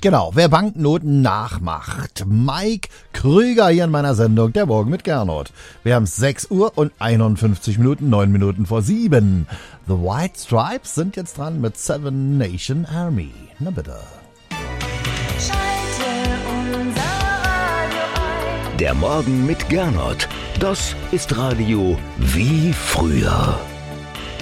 Genau, wer Banknoten nachmacht. Mike Krüger hier in meiner Sendung, der Morgen mit Gernot. Wir haben 6 Uhr und 51 Minuten, 9 Minuten vor 7. The White Stripes sind jetzt dran mit Seven Nation Army. Na bitte. Der Morgen mit Gernot. Das ist Radio wie früher.